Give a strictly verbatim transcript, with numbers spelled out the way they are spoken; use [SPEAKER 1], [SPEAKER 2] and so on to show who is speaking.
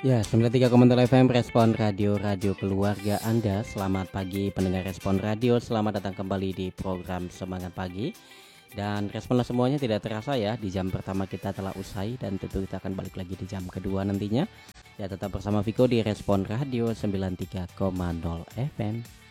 [SPEAKER 1] Ya, sembilan puluh tiga koma nol F M Respon Radio, radio keluarga Anda. Selamat pagi pendengar Respon Radio. Selamat datang kembali di program Semangat Pagi. Dan responlah semuanya tidak terasa ya. Di jam pertama kita telah usai dan tentu kita akan balik lagi di jam kedua nantinya. Ya, tetap bersama Viko di Respon Radio sembilan puluh tiga koma nol F M.